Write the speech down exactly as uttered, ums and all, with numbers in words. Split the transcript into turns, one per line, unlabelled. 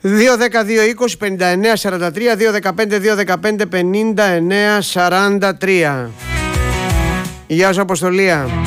δύο δέκα δύο είκοσι πενήντα εννέα σαράντα τρία, δύο δεκαπέντε δύο δεκαπέντε πενήντα εννέα σαράντα τρία. Γεια σου Αποστολία.